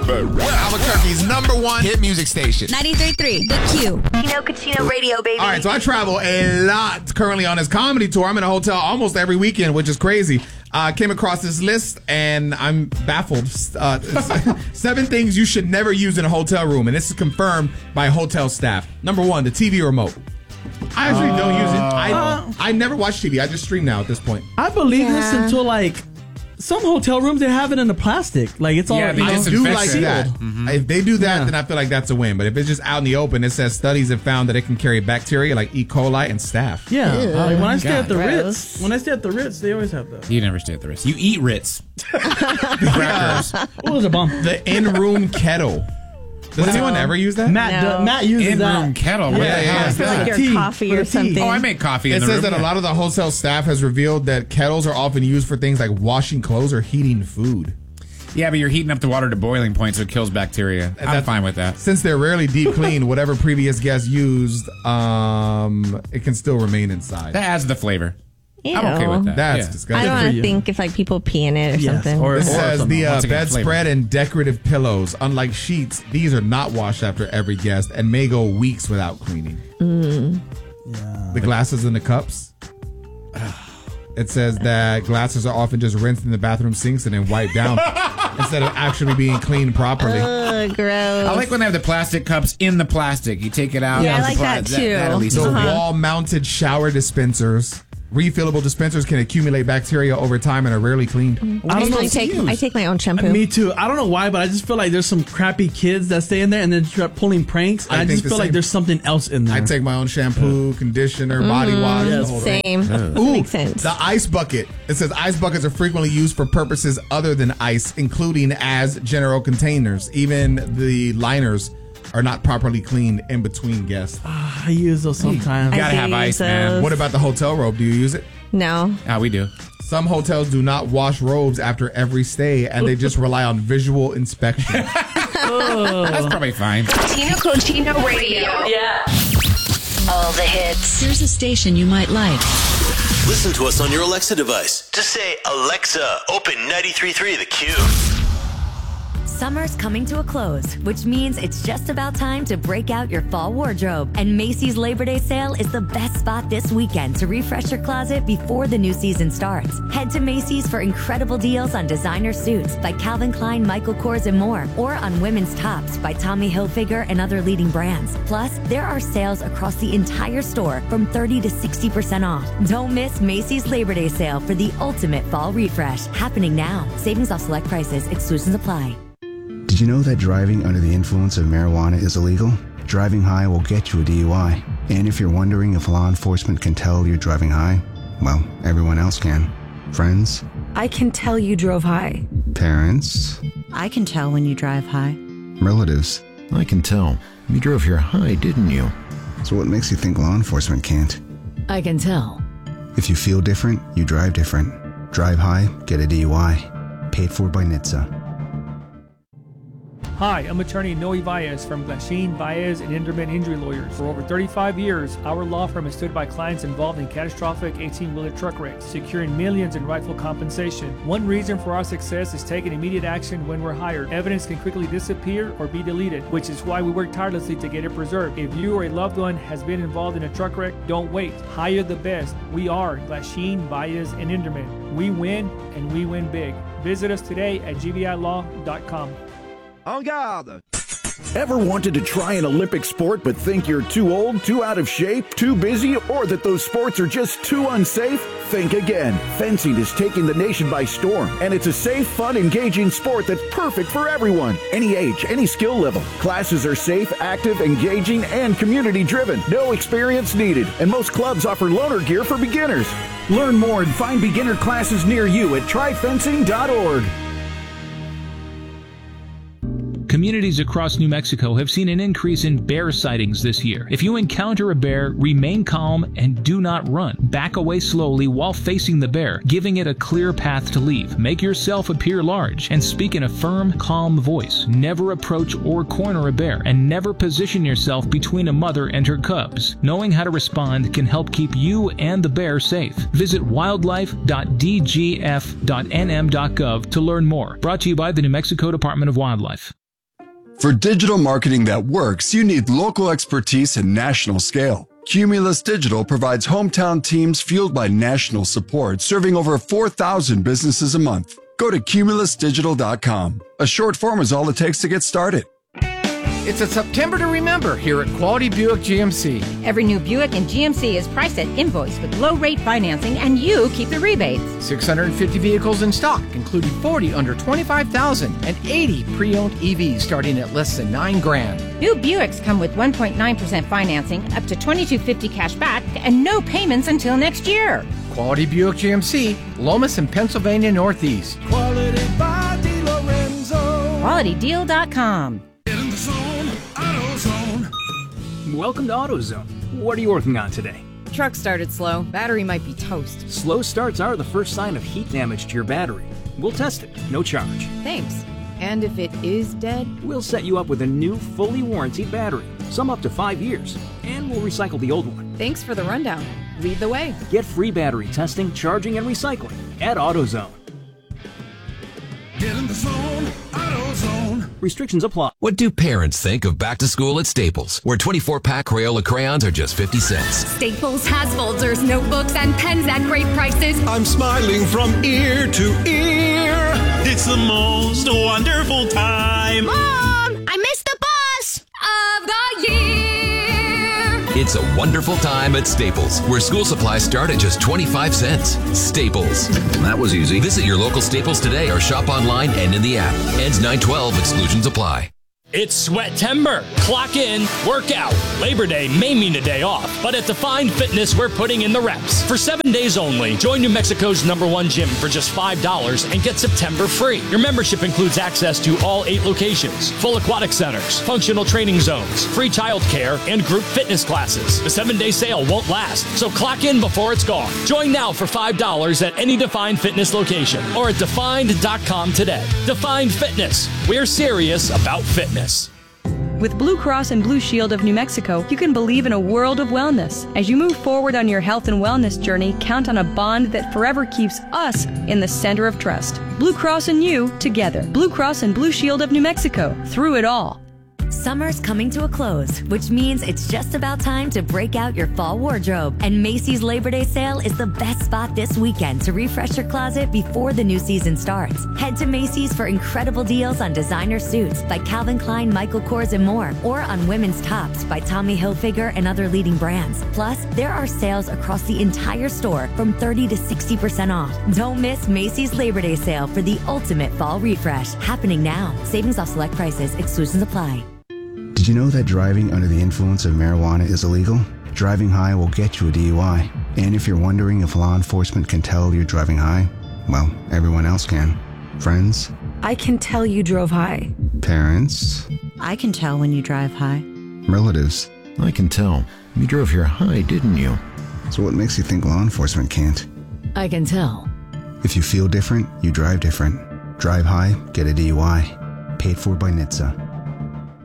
Albuquerque's #1 hit music station. 93.3, The Q. Chino Cucino Radio, baby. All right, so I travel a lot currently on this comedy tour. I'm in a hotel almost every weekend, which is crazy. Came across this list, and I'm baffled. 7 things you should never use in a hotel room, and this is confirmed by hotel staff. #1, the TV remote. I actually don't use it. I never watch TV. I just stream now at this point. I believe this until, like, some hotel rooms, they have it in the plastic. Like, it's all... I do like that. If they do that, then I feel like that's a win. But if it's just out in the open, it says studies have found that it can carry bacteria like E. coli and staph. Yeah. Like, when I stay at the Gross. Ritz, they always have that. You never stay at the Ritz. You eat Ritz. Crackers. What was a bomb? The in-room kettle. Does anyone ever use that? Matt uses that. In-room kettle. What the hell is that? Like your coffee or something. Oh, I make coffee in the room. It says that a lot of the hotel staff has revealed that kettles are often used for things like washing clothes or heating food. Yeah, but you're heating up the water to boiling point, so it kills bacteria. I'm fine with that. Since they're rarely deep cleaned, whatever previous guest used, it can still remain inside. That adds the flavor. Ew. I'm okay with that. That's disgusting. I don't want to think if like people pee in it or something. It says the again, bedspread and decorative pillows, unlike sheets, these are not washed after every guest and may go weeks without cleaning. The glasses and the cups. It says that glasses are often just rinsed in the bathroom sinks and then wiped down instead of actually being cleaned properly. Gross. I like when they have the plastic cups in the plastic. You take it out. Yeah, I like that too. That at least So wall-mounted shower dispensers. Refillable dispensers can accumulate bacteria over time and are rarely cleaned. I take my own shampoo. Me too. I don't know why, but I just feel like there's some crappy kids that stay in there and then start pulling pranks. I just feel like there's something else in there. I take my own shampoo, conditioner, body wash. the whole Same. Ooh, Makes sense. The ice bucket. It says ice buckets are frequently used for purposes other than ice, including as general containers. Even the liners are not properly cleaned in between guests. I use those sometimes. You gotta have ice, man. What about the hotel robe? Do you use it? No. We do. Some hotels do not wash robes after every stay, and they just rely on visual inspection. That's probably fine. Chino Cucino Radio. Yeah. All the hits. Here's a station you might like. Listen to us on your Alexa device. Just say, Alexa, open 93.3 The Q. Summer's coming to a close, which means it's just about time to break out your fall wardrobe. And Macy's Labor Day sale is the best spot this weekend to refresh your closet before the new season starts. Head to Macy's for incredible deals on designer suits by Calvin Klein, Michael Kors, and more, or on women's tops by Tommy Hilfiger and other leading brands. Plus, there are sales across the entire store from 30 to 60% off. Don't miss Macy's Labor Day sale for the ultimate fall refresh. Happening now. Savings off select prices. Exclusions apply. Did you know that driving under the influence of marijuana is illegal? Driving high will get you a DUI. And if you're wondering if law enforcement can tell you're driving high, well, everyone else can. Friends? I can tell you drove high. Parents? I can tell when you drive high. Relatives? I can tell. You drove here high, didn't you? So what makes you think law enforcement can't? I can tell. If you feel different, you drive different. Drive high, get a DUI. Paid for by NHTSA. Hi, I'm attorney Noe Baez from Glasheen, Baez, and Inderman Injury Lawyers. For over 35 years, our law firm has stood by clients involved in catastrophic 18-wheeler truck wrecks, securing millions in rightful compensation. One reason for our success is taking immediate action when we're hired. Evidence can quickly disappear or be deleted, which is why we work tirelessly to get it preserved. If you or a loved one has been involved in a truck wreck, don't wait. Hire the best. We are Glasheen, Baez, and Inderman. We win, and we win big. Visit us today at gvilaw.com. En garde! Ever wanted to try an Olympic sport but think you're too old, too out of shape, too busy, or that those sports are just too unsafe? Think again. Fencing is taking the nation by storm, and it's a safe, fun, engaging sport that's perfect for everyone. Any age, any skill level. Classes are safe, active, engaging, and community-driven. No experience needed, and most clubs offer loaner gear for beginners. Learn more and find beginner classes near you at tryfencing.org. Communities across New Mexico have seen an increase in bear sightings this year. If you encounter a bear, remain calm and do not run. Back away slowly while facing the bear, giving it a clear path to leave. Make yourself appear large and speak in a firm, calm voice. Never approach or corner a bear, and never position yourself between a mother and her cubs. Knowing how to respond can help keep you and the bear safe. Visit wildlife.dgf.nm.gov to learn more. Brought to you by the New Mexico Department of Wildlife. For digital marketing that works, you need local expertise and national scale. Cumulus Digital provides hometown teams fueled by national support, serving over 4,000 businesses a month. Go to cumulusdigital.com. A short form is all it takes to get started. It's a September to remember here at Quality Buick GMC. Every new Buick in GMC is priced at invoice with low-rate financing, and you keep the rebates. 650 vehicles in stock, including 40 under $25,000 and 80 pre-owned EVs starting at less than $9,000. New Buicks come with 1.9% financing, up to $2,250 cash back, and no payments until next year. Quality Buick GMC, Lomas and Pennsylvania Northeast. Quality by DeLorenzo. QualityDeal.com. Welcome to AutoZone. What are you working on today? Truck started slow. Battery might be toast. Slow starts are the first sign of heat damage to your battery. We'll test it, no charge. Thanks. And if it is dead? We'll set you up with a new, fully warranted battery, some up to 5 years, and we'll recycle the old one. Thanks for the rundown. Lead the way. Get free battery testing, charging, and recycling at AutoZone. Get in the zone, AutoZone. Restrictions apply. What do parents think of back to school at Staples, where 24-pack Crayola crayons are just 50 cents? Staples has folders, notebooks, and pens at great prices. I'm smiling from ear to ear. It's the most wonderful time. Mom, I missed the bus of the year. It's a wonderful time at Staples, where school supplies start at just 25 cents. Staples. That was easy. Visit your local Staples today or shop online and in the app. Ends 9/12. Exclusions apply. It's Sweattember. Clock in, work out. Labor Day may mean a day off, but at Defined Fitness, we're putting in the reps. For 7 days only, join New Mexico's #1 gym for just $5 and get September free. Your membership includes access to all 8 locations, full aquatic centers, functional training zones, free child care, and group fitness classes. The 7-day sale won't last, so clock in before it's gone. Join now for $5 at any Defined Fitness location or at defined.com today. Defined Fitness. We're serious about fitness. With Blue Cross and Blue Shield of New Mexico, you can believe in a world of wellness. As you move forward on your health and wellness journey, count on a bond that forever keeps us in the center of trust. Blue Cross and you, together. Blue Cross and Blue Shield of New Mexico. Through it all. Summer's coming to a close, which means it's just about time to break out your fall wardrobe. And Macy's Labor Day sale is the best spot this weekend to refresh your closet before the new season starts. Head to Macy's for incredible deals on designer suits by Calvin Klein, Michael Kors, and more, or on women's tops by Tommy Hilfiger and other leading brands. Plus, there are sales across the entire store from 30 to 60% off. Don't miss Macy's Labor Day sale for the ultimate fall refresh. Happening now. Savings off select prices. Exclusions apply. Did you know that driving under the influence of marijuana is illegal? Driving high will get you a DUI. And if you're wondering if law enforcement can tell you're driving high, well, everyone else can. Friends? I can tell you drove high. Parents? I can tell when you drive high. Relatives? I can tell. You drove here high, didn't you? So what makes you think law enforcement can't? I can tell. If you feel different, you drive different. Drive high, get a DUI. Paid for by NHTSA.